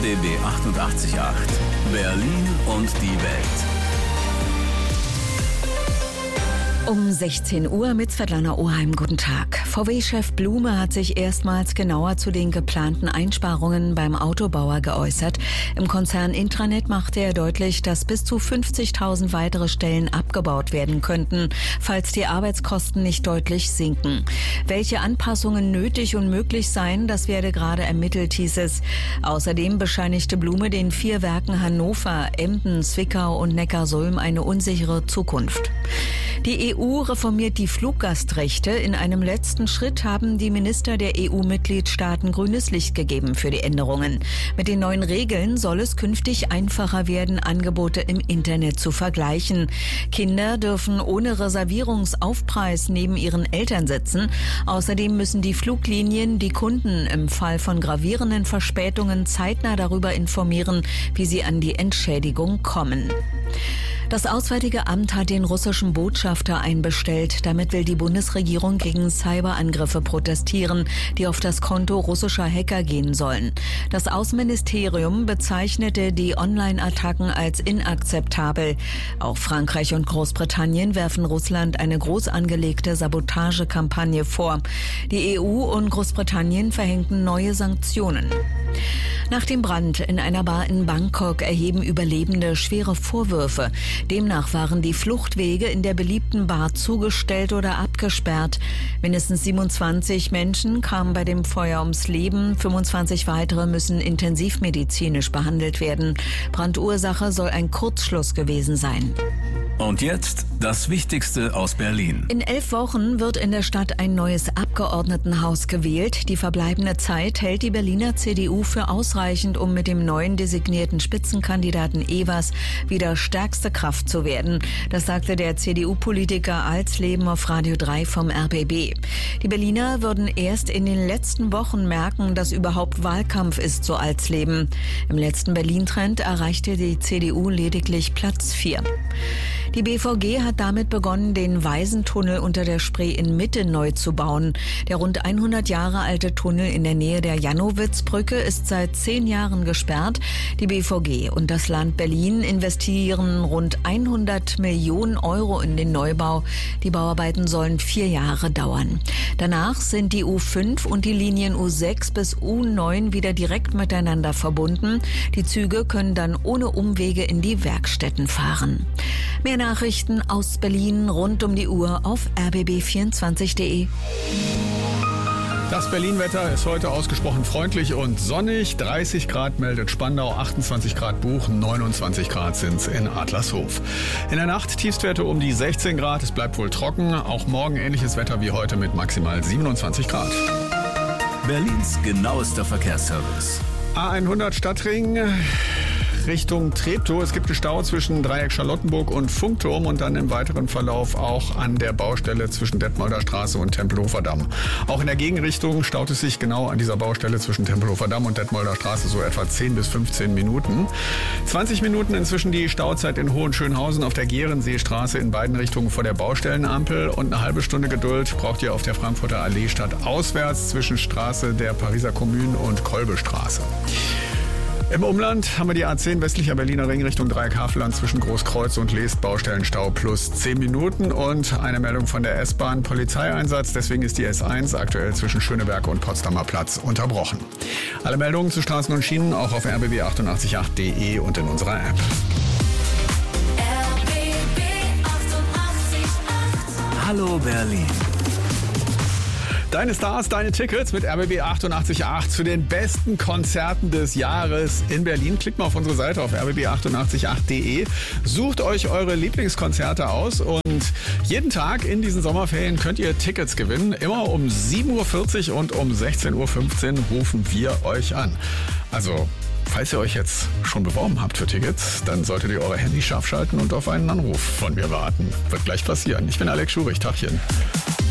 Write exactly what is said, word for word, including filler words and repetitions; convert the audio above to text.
B B achtundachtzig Komma acht. Berlin und die Welt. Um sechzehn Uhr mit Svetlana Oheim. Guten Tag. V W-Chef Blume hat sich erstmals genauer zu den geplanten Einsparungen beim Autobauer geäußert. Im Konzern Intranet machte er deutlich, dass bis zu fünfzigtausend weitere Stellen abgebaut werden könnten, falls die Arbeitskosten nicht deutlich sinken. Welche Anpassungen nötig und möglich seien, das werde gerade ermittelt, hieß es. Außerdem bescheinigte Blume den vier Werken Hannover, Emden, Zwickau und Neckarsulm eine unsichere Zukunft. Die E U reformiert die Fluggastrechte. In einem letzten Schritt haben die Minister der E U-Mitgliedstaaten grünes Licht gegeben für die Änderungen. Mit den neuen Regeln soll es künftig einfacher werden, Angebote im Internet zu vergleichen. Kinder dürfen ohne Reservierungsaufpreis neben ihren Eltern sitzen. Außerdem müssen die Fluglinien die Kunden im Fall von gravierenden Verspätungen zeitnah darüber informieren, wie sie an die Entschädigung kommen. Das Auswärtige Amt hat den russischen Botschafter einbestellt. Damit will die Bundesregierung gegen Cyberangriffe protestieren, die auf das Konto russischer Hacker gehen sollen. Das Außenministerium bezeichnete die Online-Attacken als inakzeptabel. Auch Frankreich und Großbritannien werfen Russland eine groß angelegte Sabotagekampagne vor. Die E U und Großbritannien verhängten neue Sanktionen. Nach dem Brand in einer Bar in Bangkok erheben Überlebende schwere Vorwürfe. Demnach waren die Fluchtwege in der beliebten Bar zugestellt oder abgesperrt. Mindestens siebenundzwanzig Menschen kamen bei dem Feuer ums Leben. fünfundzwanzig weitere müssen intensivmedizinisch behandelt werden. Brandursache soll ein Kurzschluss gewesen sein. Und jetzt das Wichtigste aus Berlin. In elf Wochen wird in der Stadt ein neues Abgeordnetenhaus gewählt. Die verbleibende Zeit hält die Berliner C D U für ausreichend, um mit dem neuen designierten Spitzenkandidaten Evers wieder stärkste Kraft zu werden. Das sagte der C D U-Politiker Alsleben auf Radio drei vom R B B. Die Berliner würden erst in den letzten Wochen merken, dass überhaupt Wahlkampf ist, so Alsleben. Im letzten Berlin-Trend erreichte die C D U lediglich Platz vier. Die B V G hat damit begonnen, den Waisentunnel unter der Spree in Mitte neu zu bauen. Der rund hundert Jahre alte Tunnel in der Nähe der Jannowitzbrücke ist seit zehn Jahren gesperrt. Die B V G und das Land Berlin investieren rund hundert Millionen Euro in den Neubau. Die Bauarbeiten sollen vier Jahre dauern. Danach sind die U fünf und die Linien U sechs bis U neun wieder direkt miteinander verbunden. Die Züge können dann ohne Umwege in die Werkstätten fahren. Mehr Nachrichten aus Berlin rund um die Uhr auf r b b vierundzwanzig punkt d e. Das Berlin-Wetter ist heute ausgesprochen freundlich und sonnig. dreißig Grad meldet Spandau, achtundzwanzig Grad Buch, neunundzwanzig Grad sind's in Adlershof. In der Nacht Tiefstwerte um die sechzehn Grad. Es bleibt wohl trocken. Auch morgen ähnliches Wetter wie heute mit maximal siebenundzwanzig Grad. Berlins genauester Verkehrsservice. A hundert Stadtring Richtung Treptow. Es gibt einen Stau zwischen Dreieck Charlottenburg und Funkturm und dann im weiteren Verlauf auch an der Baustelle zwischen Detmolder Straße und Tempelhofer Damm. Auch in der Gegenrichtung staut es sich genau an dieser Baustelle zwischen Tempelhofer Damm und Detmolder Straße so etwa zehn bis fünfzehn Minuten. zwanzig Minuten inzwischen die Stauzeit in Hohenschönhausen auf der Gehrenseestraße in beiden Richtungen vor der Baustellenampel und eine halbe Stunde Geduld braucht ihr auf der Frankfurter Allee stadtauswärts zwischen Straße der Pariser Kommune und Kolbestraße. Im Umland haben wir die A zehn westlicher Berliner Ring Richtung Dreieck-Havelland zwischen Großkreuz und Leest Baustellenstau plus zehn Minuten und eine Meldung von der S-Bahn Polizeieinsatz. Deswegen ist die S eins aktuell zwischen Schöneberg und Potsdamer Platz unterbrochen. Alle Meldungen zu Straßen und Schienen auch auf r b b achtundachtzig Komma acht punkt d e und in unserer App. R B B achtundachtzig Komma acht. Hallo Berlin. Deine Stars, deine Tickets mit R B B achtundachtzig Komma acht zu den besten Konzerten des Jahres in Berlin. Klickt mal auf unsere Seite auf r b b achtundachtzig Komma acht punkt d e. Sucht euch eure Lieblingskonzerte aus und jeden Tag in diesen Sommerferien könnt ihr Tickets gewinnen. Immer um sieben Uhr vierzig und um sechzehn Uhr fünfzehn rufen wir euch an. Also, falls ihr euch jetzt schon beworben habt für Tickets, dann solltet ihr eure Handys scharf schalten und auf einen Anruf von mir warten. Wird gleich passieren. Ich bin Alex Schurich. Tachchen.